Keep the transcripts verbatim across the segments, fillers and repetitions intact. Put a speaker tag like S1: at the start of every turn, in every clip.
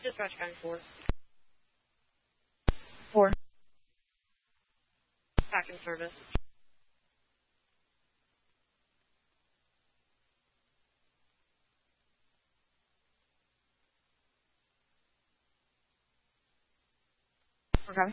S1: Dispatch County four.
S2: four.
S1: Back in service.
S2: Okay.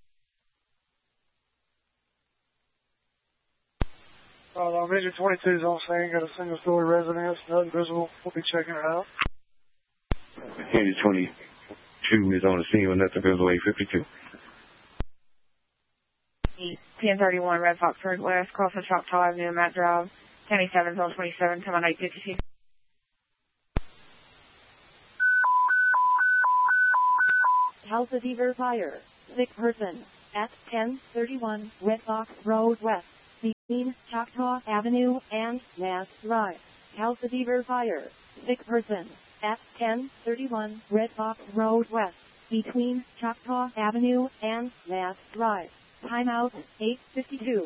S3: Uh, Major twenty-two is on scene. Got a single-story residence, nothing visible. We'll be checking it out.
S4: Major twenty-two is on the scene with nothing visible, eight fifty-two.
S2: ten thirty-one Red Fox Road West, cross the Choctaw Avenue, Matt Drive. County seven, zone twenty-seven, come on eight fifty-two.
S5: Calcifer fire. Sick person. At ten thirty-one Red Fox Road West. Between Choctaw Avenue and Mass Drive. Calcifer fire. Sick person. At ten thirty-one Red Fox Road West. Between Choctaw Avenue and Mass Drive. Timeout eight fifty-two.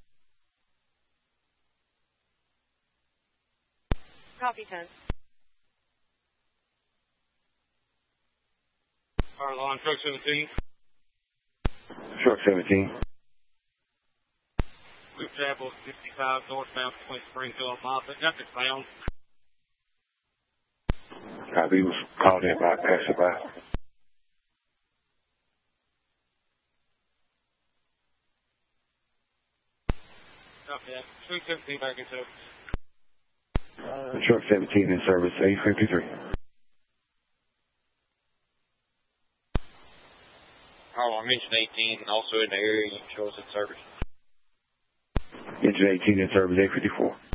S1: Copy ten.
S6: Fire line, truck seventeen.
S4: Truck seventeen.
S6: Loop Chapel, sixty-five northbound between Springfield and Moffett. Nothing found.
S4: Copy, was called in by passerby.
S6: Copy that. Truck seventeen back in service.
S4: Uh, truck seventeen in service, eight fifty-three.
S6: Fire line, engine eighteen, also in the area. You can show us in service.
S4: Engine eighteen in service, eight fifty-four.